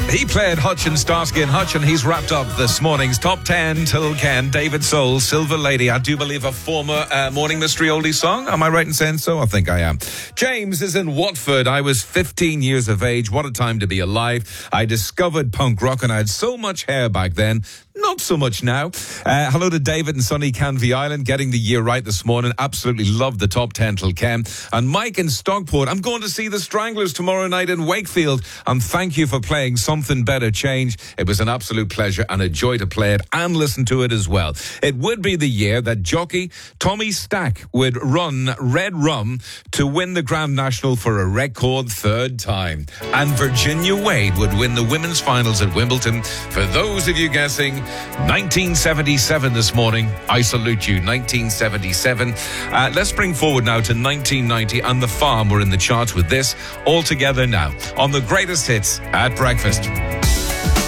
He played Hutch and Starsky and Hutch, and he's wrapped up this morning's Top 10 till Ken. David Soul, Silver Lady, I do believe a former Morning Mystery oldie song. Am I right in saying so? I think I am. James is in Watford. I was 15 years of age. What a time to be alive. I discovered punk rock and I had so much hair back then. Not so much now. Hello to David in sunny Canvey Island, getting the year right this morning. Absolutely love the Top 10 till Ken. And Mike in Stockport, I'm going to see the Stranglers tomorrow night in Wakefield. And thank you for playing Something Better Change. It was an absolute pleasure and a joy to play it and listen to it as well. It would be the year that jockey Tommy Stack would run Red Rum to win the Grand National for a record third time. And Virginia Wade would win the women's finals at Wimbledon. For those of you guessing, 1977 this morning. I salute you. 1977. Let's bring forward now to 1990, and The Farm were in the charts with this. All together now on the greatest hits at breakfast.